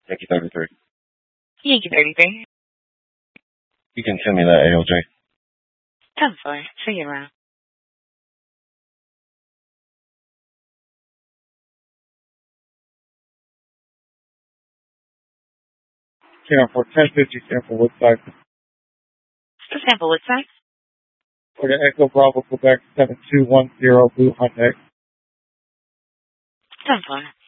Yankee 33. Yankee 33. You can send me that ALJ. 10-4. See you around. For 1050 sample Woodside. The sample Woodside. For the Echo Bravo Quebec 7210 Blue Hyundai. 10-4.